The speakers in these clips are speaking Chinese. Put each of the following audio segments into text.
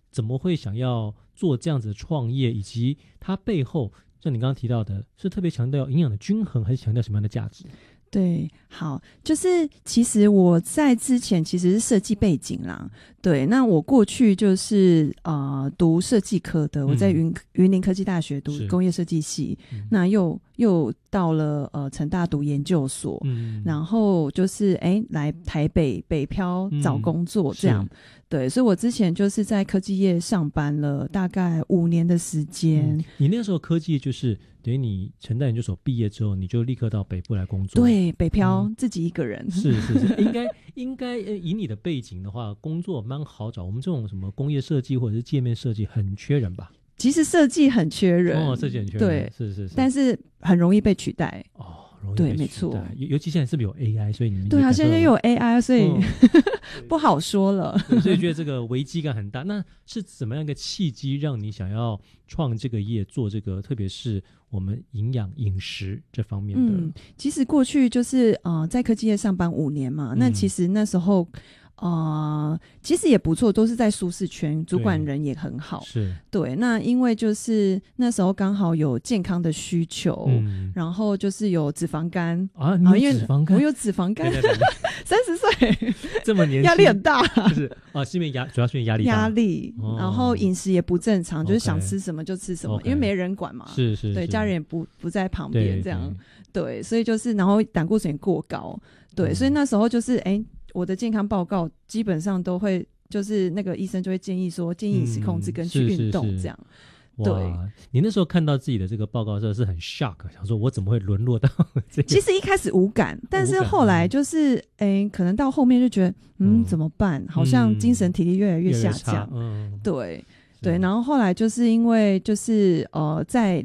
怎么会想要做这样子的创业，以及它背后像你刚刚提到的是特别强调营养的均衡，还是强调什么样的价值？ 对，好，就是其实我在之前其实是设计背景啦，对，那我过去就是读设计科的，我在云林科技大学读工业设计系，那又到了成大读研究所，然后就是来台北北漂找工作这样，对，所以我之前就是在科技业上班了大概5年的时间。 你那时候科技就是等于你成大研究所毕业之后，你就立刻到北部来工作。 对，北漂，自己一个人。 是，应该以你的背景的话，工作蛮好找。我们这种什么工业设计或者是界面设计很缺人吧？ 其实设计很缺人， 设计很缺人， 对， 是， 但是很容易被取代。 容易被取代， 对，没错。 尤其现在是不是有 AI， 所以你们对啊，现在又有 AI， 所以不好说了。 所以觉得这个危机感很大。那是怎么样一个契机让你想要创这个业，做这个，特别是我们营养饮食这方面的？ 其实过去就是在科技业上班5年嘛，那其实那时候其实也不错，都是在舒适圈，主管人也很好。 是，对。 那因为就是那时候刚好有健康的需求，然后就是有脂肪肝啊，你有脂肪肝？ 我有脂肪肝，30岁这么年轻， 压力很大， 是是因为主要是因为压力大， 然后饮食也不正常，就是想吃什么就吃什么，因为没人管嘛， 是， 对，家人也不在旁边这样，对，所以就是然后胆固醇也过高，对，所以那时候就是我的健康报告基本上都会，就是那个医生就会建议饮食控制跟去运动这样。对， 你那时候看到自己的这个报告的时候是很 shock， 想说我怎么会沦落到这个？ 其实一开始无感，但是后来就是可能到后面就觉得怎么办？好像精神体力越来越下降。对，然后后来就是因为就是在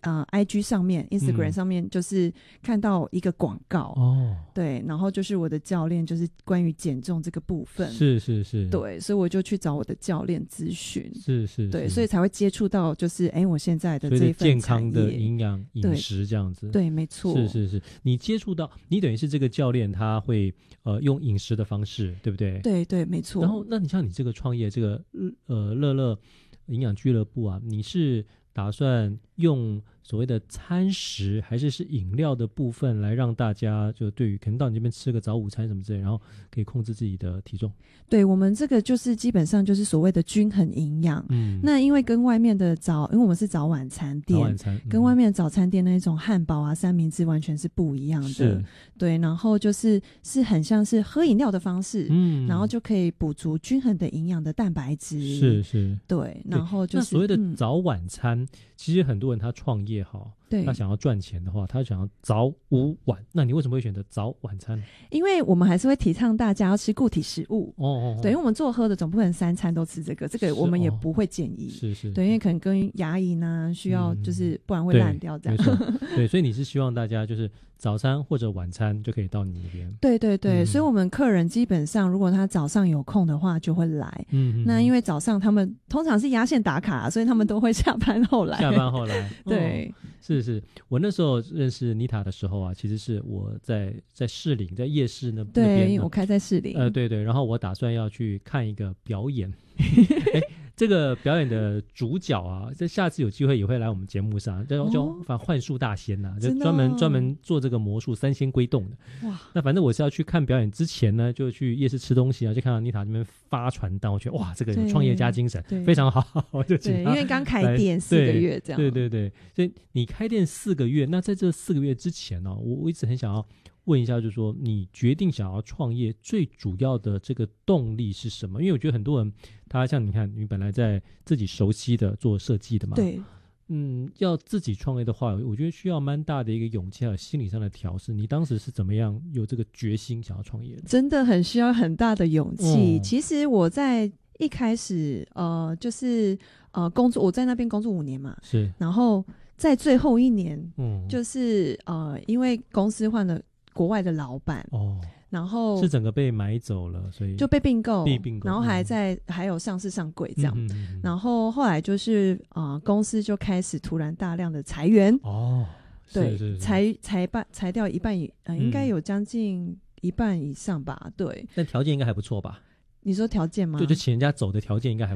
IG 上面 Instagram 上面就是看到一个广告，对，然后就是我的教练就是关于减重这个部分，是，对，所以我就去找我的教练咨询，是，对，所以才会接触到就是我现在的这一份健康的营养饮食这样子， 对，没错， 是，你接触到你等于是这个教练他会用饮食的方式，对不对？ 对，没错。 然后那你像你这个创业这个乐乐营养俱乐部啊，你是打算用所谓的餐食还是饮料的部分来让大家就对于可能到你这边吃个早午餐什么之类，然后可以控制自己的体重？ 对，我们这个就是基本上就是所谓的均衡营养。那因为跟外面的因为我们是早晚餐店，跟外面的早餐店那种汉堡啊三明治完全是不一样的。对，然后就是很像是喝饮料的方式，然后就可以补足均衡的营养的蛋白质。是，对，然后就是那所谓的早晚餐，其实很多人他创业对，他想要赚钱的话，他想要早午晚，那你为什么会选择早晚餐？ 因为我们还是会提倡大家要吃固体食物。对，因为我们做喝的总不能3餐都吃这个我们也不会建议。是，对，因为可能跟牙龈啊需要就是不然会烂掉这样。 对，所以你是希望大家就是早餐或者晚餐就可以到你那边。 对，所以我们客人基本上如果他早上有空的话就会来。那因为早上他们通常是压线打卡，所以他们都会下班后来。对，是我那时候认识妮塔的时候啊，其实是我在士林，在夜市那边。 对，我开在士林。 对，然后我打算要去看一个表演。这个表演的主角啊，这下次有机会也会来我们节目上，就反正幻术大仙呐，就专门做这个魔术3仙归洞的。哇！那反正我是要去看表演之前呢，就去夜市吃东西啊，就看到妮塔那边发传单，我觉得哇，这个有创业家精神，非常好，我就请他。 因为刚开店4个月这样。 对，所以你开店4个月，那在这4个月之前呢，我一直很想要问一下，就是说你决定想要创业最主要的这个动力是什么？因为我觉得很多人他像你看，你本来在自己熟悉的做设计的嘛， 对， 要自己创业的话，我觉得需要蛮大的一个勇气还有心理上的调试。你当时是怎么样有这个决心想要创业的？ 真的很需要很大的勇气。其实我在一开始就是工作，我在那边工作5年嘛，是，然后在最后1年，就是因为公司换了国外的老板，然后是整个被买走了，所以就被并购，然后还有上市上柜这样。然后后来就是公司就开始突然大量的裁员。对，裁掉一半应该有将近1半以上吧。对， 但条件应该还不错吧？ 你说条件吗？ 就请人家走的条件应该还